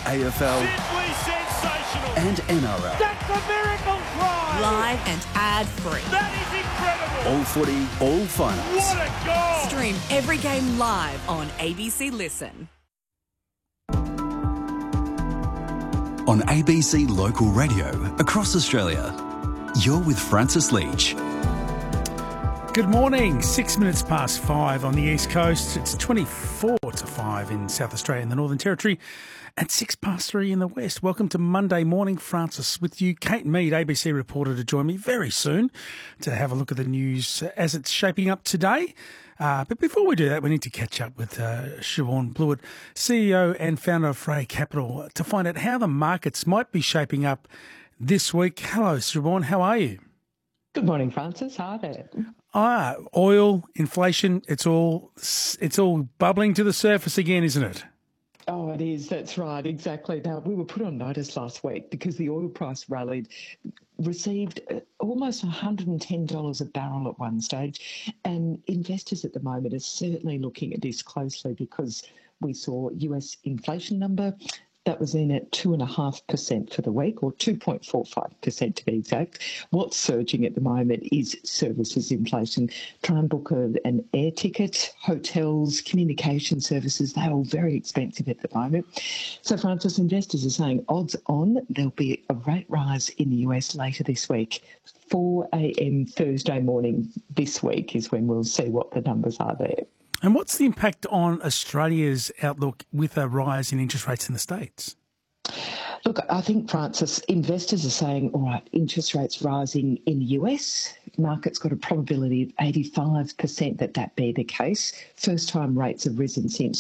AFL Simply sensational. and NRL. That's a miracle try. Live and ad-free. That is incredible. All footy, all finals. What a goal. Stream every game live on ABC Listen. On ABC Local Radio across Australia. You're with Francis Leach. Good morning, 6 minutes past 5 on the East Coast. It's 24 to 5 in South Australia and the Northern Territory and 6 past 3 in the West. Welcome to Monday Morning. Francis with you. Kate Mead, ABC reporter, to join me very soon to have a look at the news as it's shaping up today. But before we do that, we need to catch up with Siobhan Blewett, CEO and founder of Frey Capital, to find out how the markets might be shaping up this week. Hello, Siobhan. How are you? Good morning, Francis. Hi there. Oil, inflation, it's all bubbling to the surface again, isn't it? Oh, it is. That's right. Exactly. Now, we were put on notice last week because the oil price rallied, received almost $110 a barrel at one stage. And investors at the moment are certainly looking at this closely because we saw US inflation number that was in at 2.5% for the week, or 2.45% to be exact. What's surging at the moment is services inflation. Try and book an air ticket, hotels, communication services, they're all very expensive at the moment. So, Francis, investors are saying odds on there'll be a rate rise in the US later this week. 4 a.m. Thursday morning this week is when we'll see what the numbers are there. And what's the impact on Australia's outlook with a rise in interest rates in the States? Look, I think, Francis, investors are saying, all right, interest rates rising in the US. Market's got a probability of 85% that be the case. First time rates have risen since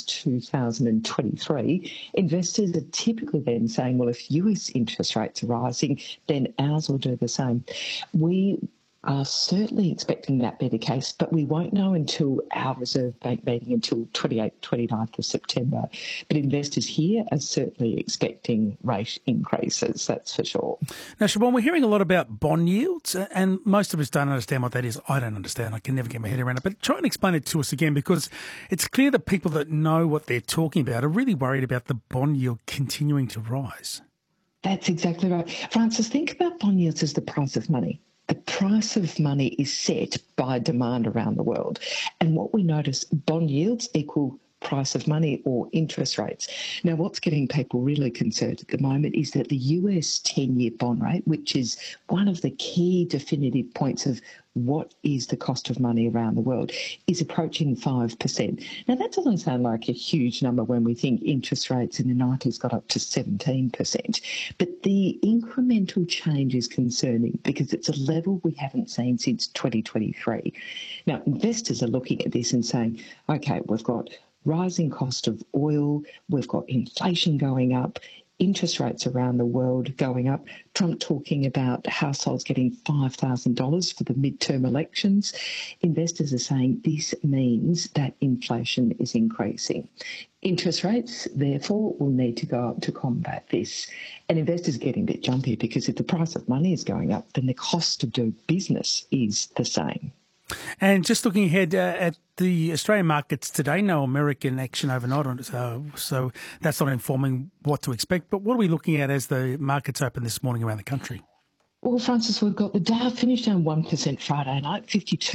2023. Investors are typically then saying, well, if US interest rates are rising, then ours will do the same. We are certainly expecting that be the case, but we won't know until our Reserve Bank meeting until 29th of September. But investors here are certainly expecting rate increases, that's for sure. Now, Siobhan, we're hearing a lot about bond yields, and most of us don't understand what that is. I don't understand. I can never get my head around it. But try and explain it to us again, because it's clear that people that know what they're talking about are really worried about the bond yield continuing to rise. That's exactly right. Francis, think about bond yields as the price of money. The price of money is set by demand around the world. And what we notice, bond yields equal price of money or interest rates. Now, what's getting people really concerned at the moment is that the US 10-year bond rate, which is one of the key definitive points of what is the cost of money around the world, is approaching 5%. Now, that doesn't sound like a huge number when we think interest rates in the 90s got up to 17%. But the incremental change is concerning because it's a level we haven't seen since 2023. Now, investors are looking at this and saying, OK, we've got rising cost of oil, we've got inflation going up, interest rates around the world going up, Trump talking about households getting $5,000 for the midterm elections. Investors are saying this means that inflation is increasing. Interest rates, therefore, will need to go up to combat this. And investors are getting a bit jumpy because if the price of money is going up, then the cost to do business is the same. And just looking ahead at the Australian markets today, no American action overnight, so that's not informing what to expect. But what are we looking at as the markets open this morning around the country? Well, Francis, we've got the Dow finished down 1% Friday night,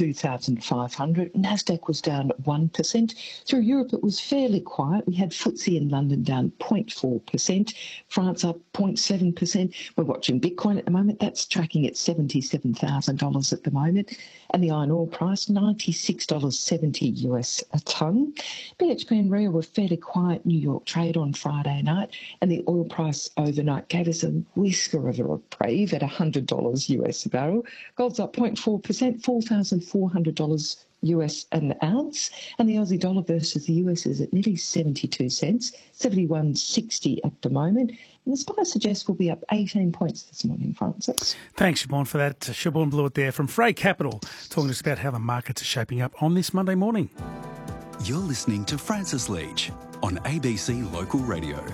52,500. Nasdaq was down 1%. Through Europe, it was fairly quiet. We had FTSE in London down 0.4%, France up 0.7%. We're watching Bitcoin at the moment. That's tracking at $77,000 at the moment. And the iron ore price, $96.70 US a tonne. BHP and Rio were fairly quiet New York trade on Friday night. And the oil price overnight gave us a whisker of a reprieve at $100 US a barrel. Gold's up 0.4%, $4,400 US an ounce. And the Aussie dollar versus the US is at nearly 72 cents, 71.60 at the moment. And the SPI suggests we'll be up 18 points this morning, Francis. Thanks, Siobhan, for that. Siobhan Blewett there from Frey Capital, talking to us about how the markets are shaping up on this Monday morning. You're listening to Francis Leach on ABC Local Radio.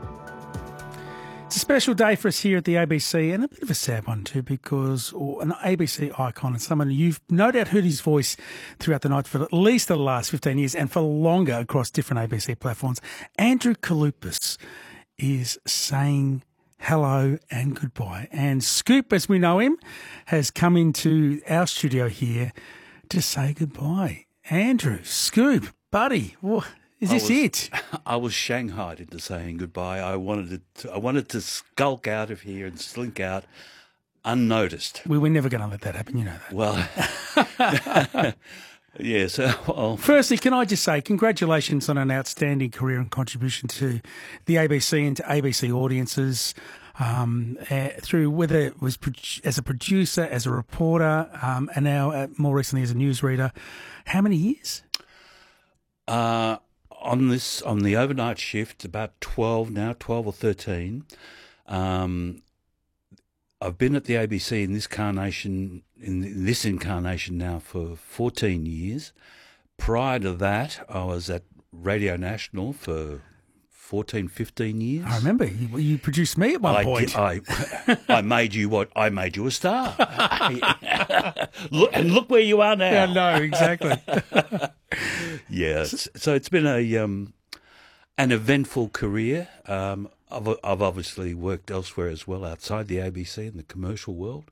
It's a special day for us here at the ABC, and a bit of a sad one too, because an ABC icon and someone you've no doubt heard his voice throughout the night for at least the last 15 years and for longer across different ABC platforms, Andrew Kalupas is saying hello and goodbye. And Scoop, as we know him, has come into our studio here to say goodbye. Andrew, Scoop, buddy, is this it? I was shanghaied into saying goodbye. I wanted to skulk out of here and slink out unnoticed. We were never going to let that happen, you know that. Well, yes. Firstly, can I just say congratulations on an outstanding career and contribution to the ABC and to ABC audiences through whether it was as a producer, as a reporter, and now more recently as a newsreader. How many years? On the overnight shift, about 12 or 13. I've been at the ABC in this incarnation now for 14 years. Prior to that, I was at Radio National for 14, 15 years. I remember you produced me at one point. I made you a star. Look where you are now. Yeah, no, exactly. Yes. So it's been an eventful career. I've obviously worked elsewhere as well, outside the ABC in the commercial world.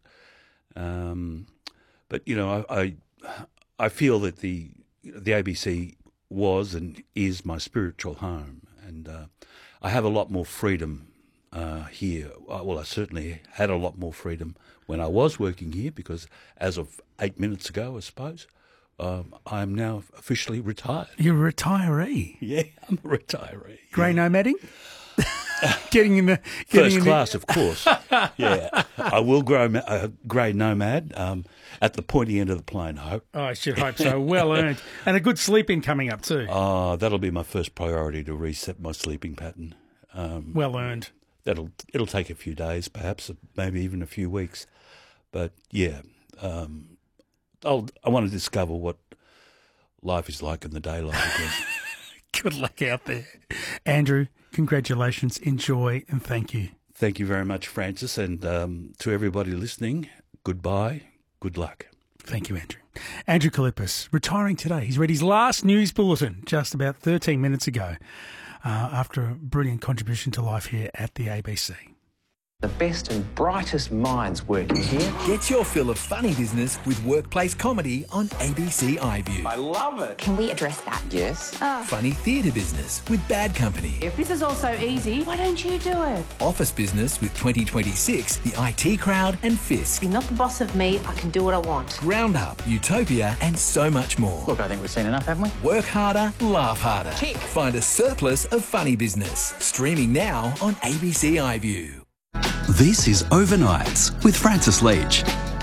But you know, I feel that the ABC was and is my spiritual home, and I have a lot more freedom here. Well, I certainly had a lot more freedom when I was working here, because as of 8 minutes ago, I suppose, I am now officially retired. You're a retiree? Yeah, I'm a retiree. Grey nomading? Getting in the first class, of course. Yeah, I will grow a grey nomad at the pointy end of the plane, I hope. Oh, I should hope so. Well earned, and a good sleep in coming up too. Oh, that'll be my first priority, to reset my sleeping pattern. Well earned. It'll take a few days, perhaps, maybe even a few weeks, but yeah, I want to discover what life is like in the daylight again. Good luck out there, Andrew. Congratulations, enjoy, and thank you. Thank you very much, Francis, and to everybody listening, goodbye, good luck. Thank you, Andrew. Andrew Kalipis, retiring today. He's read his last news bulletin just about 13 minutes ago after a brilliant contribution to life here at the ABC. The best and brightest minds working here. Get your fill of funny business with workplace comedy on ABC iView. I love it. Can we address that? Yes. Funny theatre business with Bad Company. If this is all so easy, why don't you do it? Office business with 2026, the IT Crowd and Fisk. You're not the boss of me. I can do what I want. Roundup, Utopia and so much more. Look, I think we've seen enough, haven't we? Work harder, laugh harder. Tick. Find a surplus of funny business. Streaming now on ABC iView. This is Overnights with Francis Leach.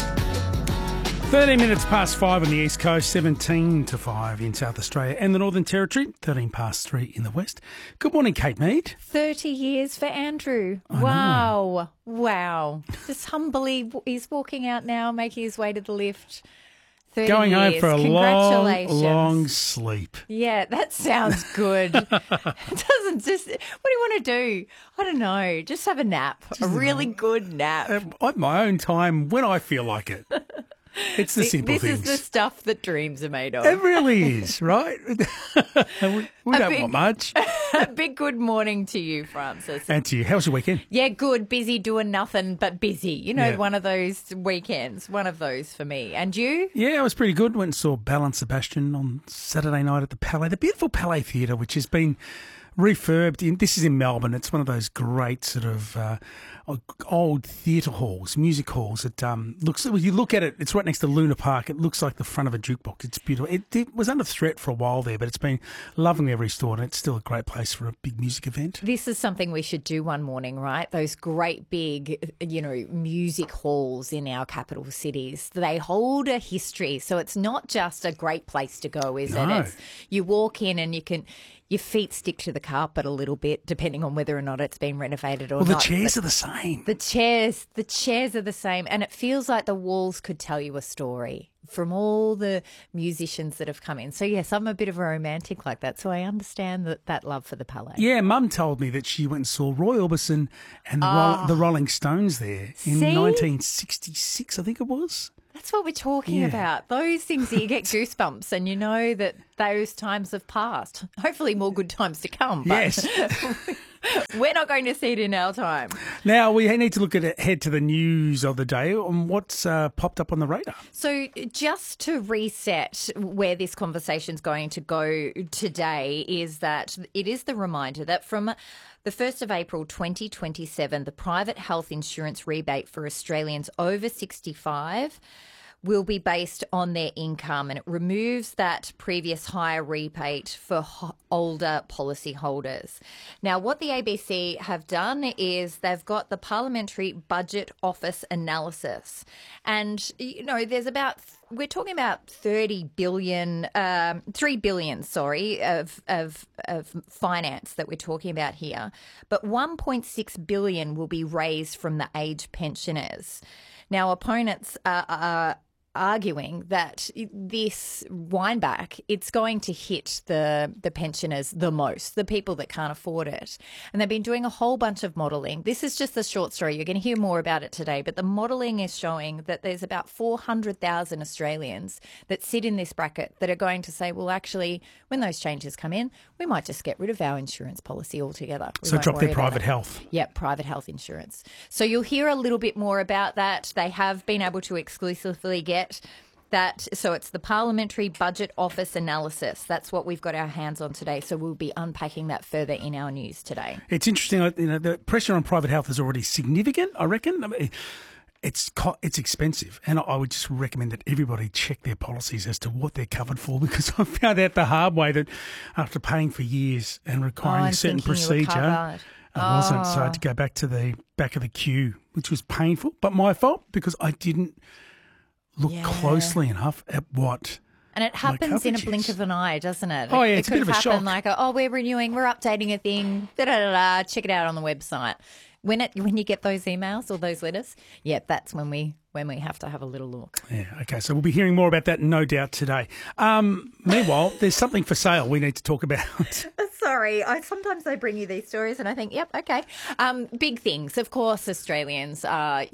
13 minutes past 5 on the East Coast, 17 to 5 in South Australia and the Northern Territory, 13 past 3 in the West. Good morning, Kate Mead. 30 years for Andrew. Wow. Just humbly, he's walking out now, making his way to the lift. 30 Going years. home for a long sleep. Yeah, that sounds good. It doesn't just, what do you want to do? I don't know. Just have a nap, a really good nap. At my own time, when I feel like it. It's the simple things. This is the stuff that dreams are made of. It really is, right? we don't want much. A big good morning to you, Francis. And to you. How was your weekend? Yeah, good. Busy doing nothing but busy. You know, one of those weekends, one of those for me. And you? Yeah, it was pretty good. Went and saw Belle and Sebastian on Saturday night at the Palais, the beautiful Palais Theatre, which has been refurbed. This is in Melbourne. It's one of those great sort of old theatre halls, music halls. It looks, when you look at it, it's right next to Luna Park. It looks like the front of a jukebox. It's beautiful. It was under threat for a while there, but it's been lovingly restored, and it's still a great place for a big music event. This is something we should do one morning, right? Those great big, music halls in our capital cities. They hold a history, so it's not just a great place to go, is it? It's, you walk in and your feet stick to the carpet a little bit, depending on whether or not it's been renovated or not. Well, the chairs are the same. The chairs are the same, and it feels like the walls could tell you a story from all the musicians that have come in. So, yes, I'm a bit of a romantic like that, so I understand that love for the Palais. Yeah, Mum told me that she went and saw Roy Orbison and the Rolling Stones there in 1966, I think it was. That's what we're talking about. Those things that you get goosebumps and you know that those times have passed. Hopefully more good times to come. But Yes. we're not going to see it in our time. Now, we need to look at head to the news of the day on what's popped up on the radar. So just to reset where this conversation's going to go today is that it is the reminder that from the 1st of April 2027, the private health insurance rebate for Australians over 65 will be based on their income, and it removes that previous higher rebate for older policyholders. Now, what the ABC have done is they've got the Parliamentary Budget Office analysis, and we're talking about 3 billion, of finance that we're talking about here, but 1.6 billion will be raised from the age pensioners. Now, opponents are arguing that this windback, it's going to hit the pensioners the most, the people that can't afford it. And they've been doing a whole bunch of modelling. This is just the short story. You're going to hear more about it today, but the modelling is showing that there's about 400,000 Australians that sit in this bracket that are going to say, well, actually, when those changes come in, we might just get rid of our insurance policy altogether. So drop their private health. Yep, private health insurance. So you'll hear a little bit more about that. They have been able to exclusively get that. So it's the Parliamentary Budget Office analysis. That's what we've got our hands on today. So we'll be unpacking that further in our news today. It's interesting. The pressure on private health is already significant, I reckon. I mean, it's expensive, and I would just recommend that everybody check their policies as to what they're covered for, because I found out the hard way that after paying for years and requiring a certain procedure, I wasn't. So I had to go back to the back of the queue, which was painful, but my fault because I didn't look closely enough at what. And it happens in a blink of an eye, doesn't it? Oh, yeah, it's a bit of a shock. Like, we're renewing, we're updating a thing, check it out on the website. When you get those emails or those letters, that's when we have to have a little look. Yeah, okay. So we'll be hearing more about that, no doubt, today. Meanwhile, there's something for sale we need to talk about. Sorry, sometimes I bring you these stories and I think, yep, okay. Big things. Of course, Australians are,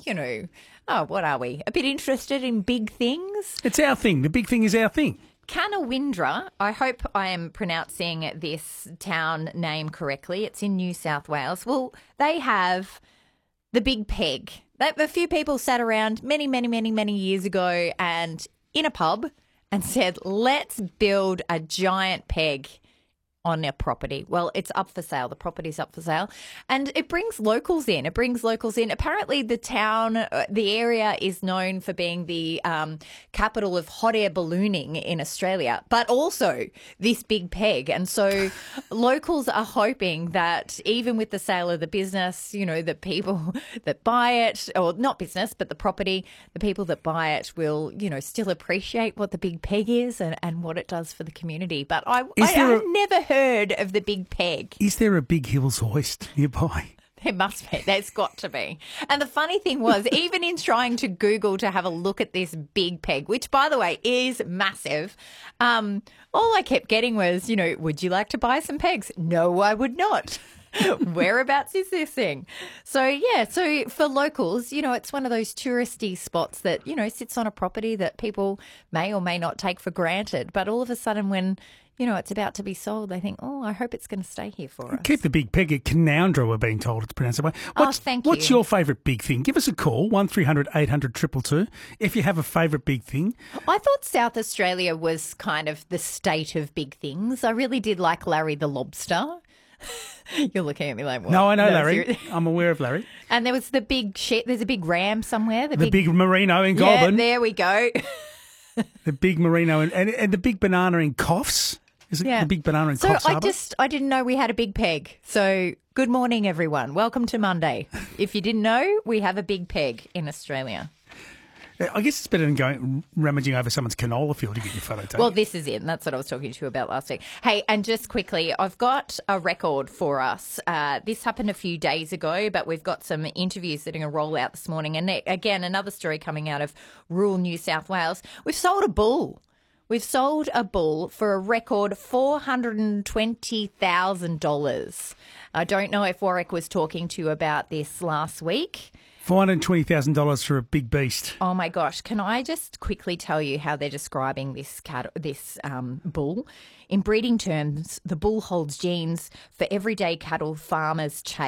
what are we? A bit interested in big things? It's our thing. The big thing is our thing. Canawindra, I hope I am pronouncing this town name correctly. It's in New South Wales. Well, they have the Big Peg. A few people sat around many, many, many, many years ago and in a pub and said, let's build a giant peg on their property. Well, it's up for sale. The property's up for sale. And it brings locals in. Apparently the town, the area is known for being the capital of hot air ballooning in Australia, but also this big peg. And so locals are hoping that even with the sale of the business, the people that buy it, or not business, but the property, the people that buy it will, still appreciate what the big peg is and what it does for the community. But I've never heard of the Big Peg. Is there a Big Hills hoist nearby? There must be. There's got to be. And the funny thing was, even in trying to Google to have a look at this Big Peg, which, by the way, is massive, all I kept getting was, would you like to buy some pegs? No, I would not. Whereabouts is this thing? So for locals, it's one of those touristy spots that, sits on a property that people may or may not take for granted. But all of a sudden when it's about to be sold, they think, I hope it's going to stay here for us. Keep the Big Peg at Canowindra, we're being told it's pronounced that way. Thank you. What's your favourite big thing? Give us a call, 1300 800 222, if you have a favourite big thing. I thought South Australia was kind of the state of big things. I really did like Larry the Lobster. You're looking at me like, what? No, I know Larry. I'm aware of Larry. And there was the big there's a big ram somewhere. The big merino in Goulburn. Yeah, there we go. The big merino and the big banana in Coffs. Is it the big banana in Coffs Harbour? I didn't know we had a big peg. So good morning, everyone. Welcome to Monday. If you didn't know, we have a big peg in Australia. I guess it's better than going rummaging over someone's canola field to get your photo taken. Well, this is it. And that's what I was talking to you about last week. Hey, and just quickly, I've got a record for us. This happened a few days ago, but we've got some interviews that are going to roll out this morning. And again, another story coming out of rural New South Wales. We've sold a bull. We've sold a bull for a record $420,000. I don't know if Warwick was talking to you about this last week. $420,000 for a big beast. Oh my gosh! Can I just quickly tell you how they're describing this bull? In breeding terms, the bull holds genes for everyday cattle farmers chase.